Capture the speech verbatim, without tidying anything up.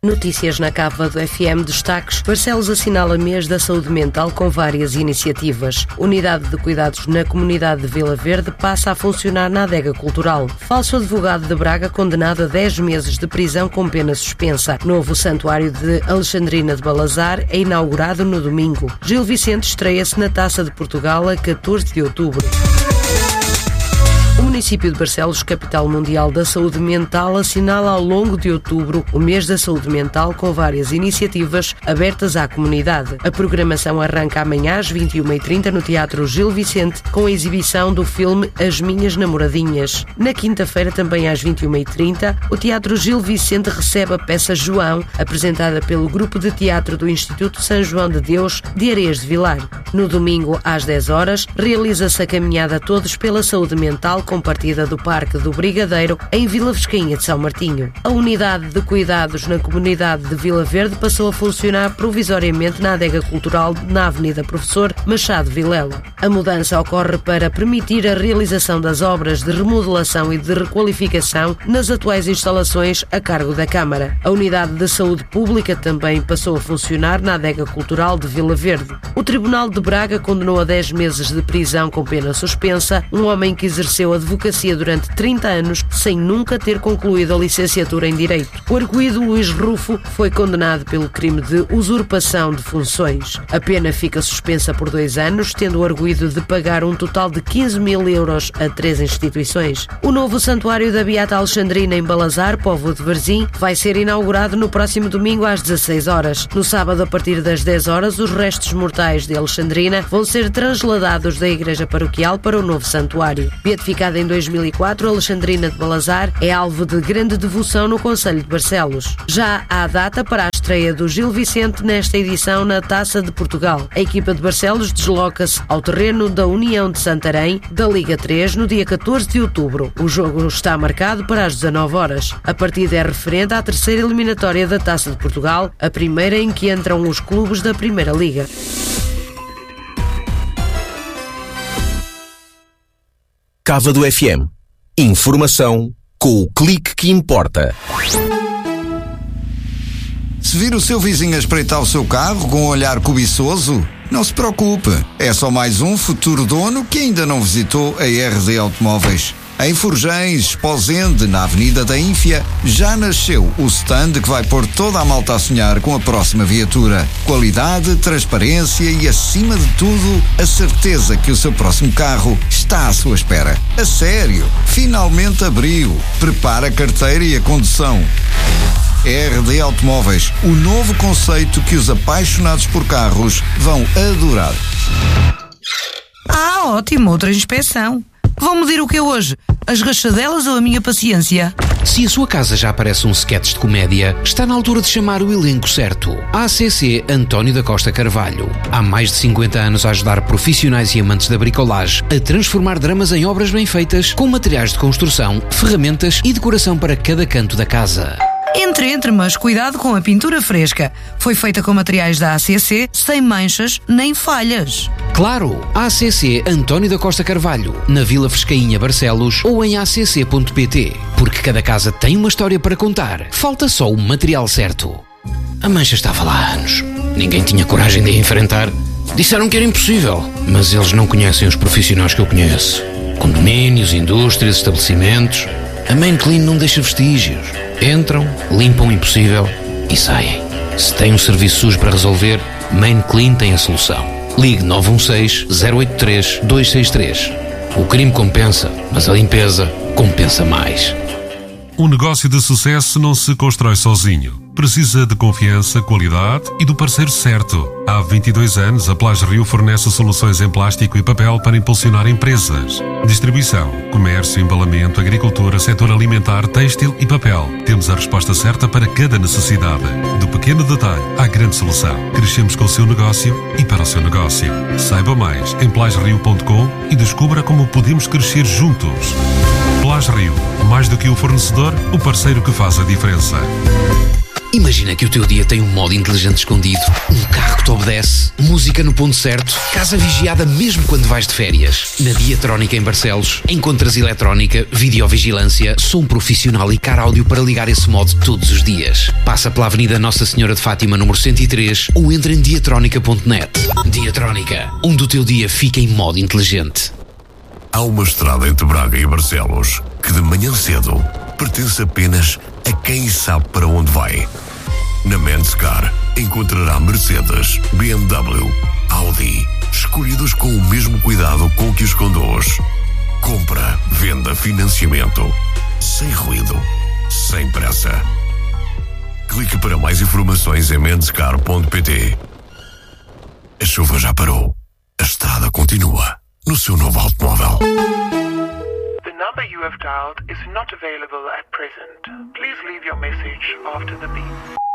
Notícias na capa do F M, destaques. Barcelos assinala mês da saúde mental com várias iniciativas. Unidade de cuidados na comunidade de Vila Verde passa a funcionar na adega cultural. Falso advogado de Braga condenado a dez meses de prisão com pena suspensa. Novo santuário de Alexandrina de Balazar é inaugurado no domingo. Gil Vicente estreia-se na Taça de Portugal a catorze de outubro. O município de Barcelos, capital mundial da saúde mental, assinala ao longo de outubro o mês da saúde mental com várias iniciativas abertas à comunidade. A programação arranca amanhã às vinte e uma e trinta no Teatro Gil Vicente com a exibição do filme As Minhas Namoradinhas. Na quinta-feira, também às vinte e uma e trinta, o Teatro Gil Vicente recebe a peça João, apresentada pelo Grupo de Teatro do Instituto São João de Deus de Areias de Vilar. No domingo, às dez horas, realiza-se a caminhada Todos pela Saúde Mental com partida do Parque do Brigadeiro em Vila Vescainha de São Martinho. A unidade de cuidados na comunidade de Vila Verde passou a funcionar provisoriamente na adega cultural na Avenida Professor Machado Vilela. A mudança ocorre para permitir a realização das obras de remodelação e de requalificação nas atuais instalações a cargo da Câmara. A unidade de saúde pública também passou a funcionar na adega cultural de Vila Verde. O Tribunal de Braga condenou a dez meses de prisão com pena suspensa um homem que exerceu a advocacia durante trinta anos sem nunca ter concluído a licenciatura em Direito. O arguido Luís Rufo foi condenado pelo crime de usurpação de funções. A pena fica suspensa por dois anos, tendo o arguido de pagar um total de quinze mil euros a três instituições. O novo santuário da Beata Alexandrina em Balazar, povo de Varzim, vai ser inaugurado no próximo domingo às dezasseis horas. No sábado, a partir das dez horas, os restos mortais de Alexandrina vão ser transladados da igreja paroquial para o novo santuário. Beatificada em dois mil e quatro, Alexandrina de Balazar é alvo de grande devoção no concelho de Barcelos. Já há data para a estreia do Gil Vicente nesta edição na Taça de Portugal. A equipa de Barcelos desloca-se ao terreno da União de Santarém, da Liga três, no dia catorze de outubro. O jogo está marcado para as dezanove horas. A partida é referente à terceira eliminatória da Taça de Portugal, a primeira em que entram os clubes da Primeira Liga. Cava do F M. Informação com o clique que importa. Se vir o seu vizinho a espreitar o seu carro com um olhar cobiçoso, não se preocupe. É só mais um futuro dono que ainda não visitou a R D Automóveis. Em Forjães, Esposende, na Avenida da Ínfia, já nasceu o stand que vai pôr toda a malta a sonhar com a próxima viatura. Qualidade, transparência e, acima de tudo, a certeza que o seu próximo carro está à sua espera. A sério, finalmente abriu. Prepara a carteira e a condução. R D Automóveis, o novo conceito que os apaixonados por carros vão adorar. Ah, ótimo, outra inspeção. Vão medir o que é hoje? As rachadelas ou a minha paciência? Se a sua casa já parece um sketch de comédia, está na altura de chamar o elenco certo. A ACC António da Costa Carvalho. Há mais de cinquenta anos a ajudar profissionais e amantes da bricolagem a transformar dramas em obras bem feitas, com materiais de construção, ferramentas e decoração para cada canto da casa. Entre, entre, mas cuidado com a pintura fresca. Foi feita com materiais da A C C, sem manchas nem falhas. Claro, A C C António da Costa Carvalho, na Vila Vescainha, Barcelos, ou em a c c ponto p t. Porque cada casa tem uma história para contar. Falta só o material certo. A mancha estava lá há anos. Ninguém tinha coragem de a enfrentar. Disseram que era impossível, mas eles não conhecem os profissionais que eu conheço. Condomínios, indústrias, estabelecimentos. A Main Clean não deixa vestígios. Entram, limpam o impossível e saem. Se tem um serviço sujo para resolver, Main Clean tem a solução. Ligue nove um seis, zero oito três, dois seis três. O crime compensa, mas a limpeza compensa mais. Um negócio de sucesso não se constrói sozinho. Precisa de confiança, qualidade e do parceiro certo. Há vinte e dois anos, a Plage Rio fornece soluções em plástico e papel para impulsionar empresas. Distribuição, comércio, embalamento, agricultura, setor alimentar, têxtil e papel. Temos a resposta certa para cada necessidade. Do pequeno detalhe à grande solução. Crescemos com o seu negócio e para o seu negócio. Saiba mais em plage rio ponto com e descubra como podemos crescer juntos. Plage Rio, mais do que o fornecedor, o parceiro que faz a diferença. Imagina que o teu dia tem um modo inteligente escondido, um carro que te obedece, música no ponto certo, casa vigiada mesmo quando vais de férias. Na Diatrónica em Barcelos, encontras eletrónica, videovigilância, som profissional e car áudio para ligar esse modo todos os dias. Passa pela Avenida Nossa Senhora de Fátima, número cento e três, ou entra em diatrónica ponto net. Diatrónica, onde o teu dia fica em modo inteligente. Há uma estrada entre Braga e Barcelos que de manhã cedo pertence apenas a quem sabe para onde vai. Na Menscar encontrará Mercedes, B M W, Audi, escolhidos com o mesmo cuidado com que os conduz. Compra, venda, financiamento, sem ruído, sem pressa. Clique para mais informações em menscar ponto pt. A chuva já parou. A estrada continua no seu novo automóvel. The number you have dialed is not available at present. Please leave your message after the beep.